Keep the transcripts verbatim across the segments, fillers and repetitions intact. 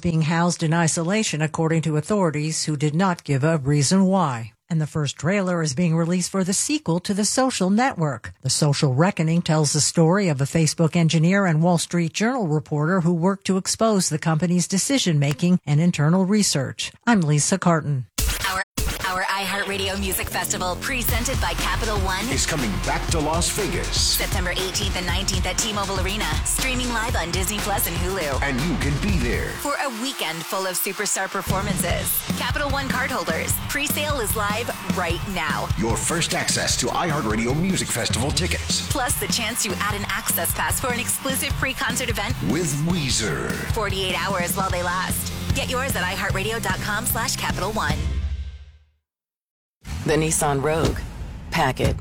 being housed in isolation, according to authorities who did not give a reason why. And the first trailer is being released for the sequel to The Social Network. The Social Reckoning tells the story of a Facebook engineer and Wall Street Journal reporter who worked to expose the company's decision-making and internal research. I'm Lisa Carton. Our iHeartRadio Music Festival, presented by Capital One, is coming back to Las Vegas. September eighteenth and nineteenth at T-Mobile Arena. Streaming live on Disney Plus and Hulu. And you can be there for a weekend full of superstar performances. Capital One cardholders, pre-sale is live right now. Your first access to iHeartRadio Music Festival tickets. Plus the chance to add an access pass for an exclusive pre-concert event with Weezer. forty-eight hours while they last. Get yours at iHeartRadio.com slash Capital One. The Nissan Rogue. Pack it.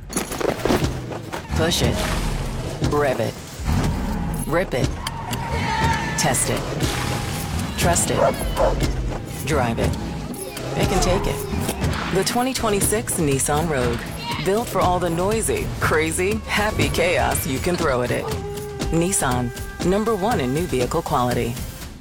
Push it. Rev it. Rip it. Test it. Trust it. Drive it. It can take it. The twenty twenty-six Nissan Rogue. Built for all the noisy, crazy, happy chaos you can throw at it. Nissan. Number one in new vehicle quality.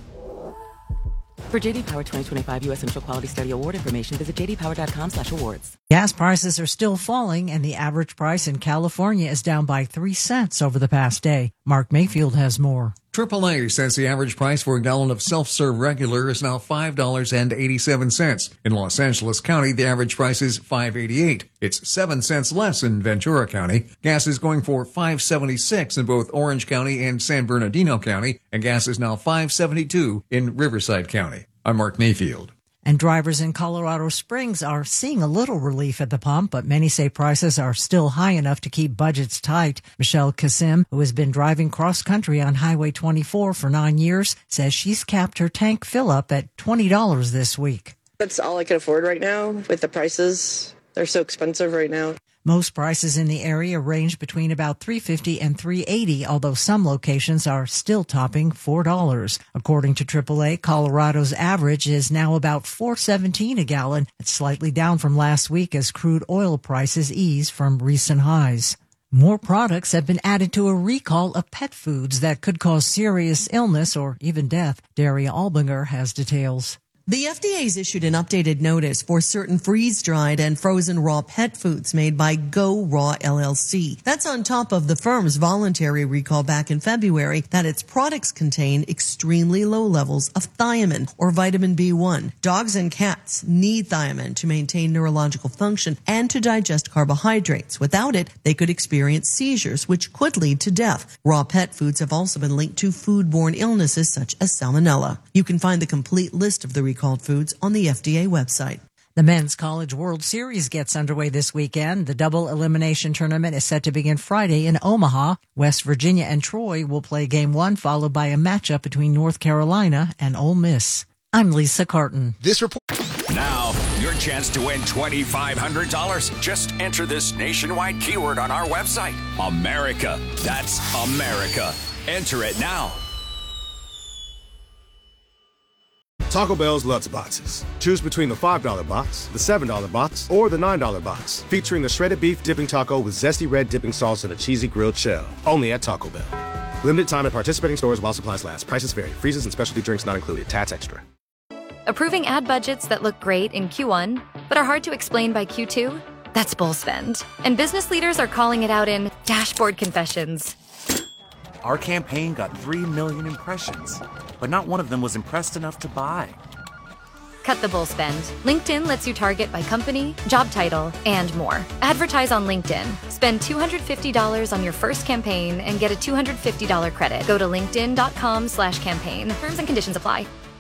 For J D Power twenty twenty-five U S Initial Quality Study Award information, visit j d power dot com slash awards. Gas prices are still falling, and the average price in California is down by three cents over the past day. Mark Mayfield has more. triple A says the average price for a gallon of self-serve regular is now five dollars and eighty-seven cents. In Los Angeles County, the average price is five dollars and eighty-eight cents. It's seven cents less in Ventura County. Gas is going for five dollars and seventy-six cents in both Orange County and San Bernardino County, and gas is now five dollars and seventy-two cents in Riverside County. I'm Mark Mayfield. And drivers in Colorado Springs are seeing a little relief at the pump, but many say prices are still high enough to keep budgets tight. Michelle Kasim, who has been driving cross-country on Highway twenty-four for nine years, says she's capped her tank fill-up at twenty dollars this week. That's all I can afford right now with the prices. They're so expensive right now. Most prices in the area range between about three dollars and fifty cents and three dollars and eighty cents, although some locations are still topping four dollars. According to triple A, Colorado's average is now about four dollars and seventeen cents a gallon. It's slightly down from last week as crude oil prices ease from recent highs. More products have been added to a recall of pet foods that could cause serious illness or even death. Daria Albinger has details. The F D A has issued an updated notice for certain freeze-dried and frozen raw pet foods made by Go Raw L L C. That's on top of the firm's voluntary recall back in February that its products contain extremely low levels of thiamine or vitamin B one. Dogs and cats need thiamine to maintain neurological function and to digest carbohydrates. Without it, they could experience seizures, which could lead to death. Raw pet foods have also been linked to foodborne illnesses such as salmonella. You can find the complete list of the recalled foods on the F D A website. The Men's College World Series gets underway this weekend. The double elimination tournament is set to begin Friday in Omaha. West Virginia and Troy will play game one, followed by a matchup between North Carolina and Ole Miss. I'm Lisa Carton. This report. Now, your chance to win two thousand five hundred dollars. Just enter this nationwide keyword on our website. America. That's America. Enter it now. Taco Bell's Lutz Boxes. Choose between the five dollar box, the seven dollar box, or the nine dollar box, featuring the shredded beef dipping taco with zesty red dipping sauce and a cheesy grilled shell. Only at Taco Bell. Limited time at participating stores while supplies last. Prices vary. Freezes and specialty drinks not included. Tats extra. Approving ad budgets that look great in Q one, but are hard to explain by Q two? That's bull spend. And business leaders are calling it out in dashboard confessions. Our campaign got three million impressions, but not one of them was impressed enough to buy. Cut the bull spend. LinkedIn lets you target by company, job title, and more. Advertise on LinkedIn. Spend two hundred fifty dollars on your first campaign and get a two hundred fifty dollars credit. Go to linkedin dot com slash campaign. Terms and conditions apply.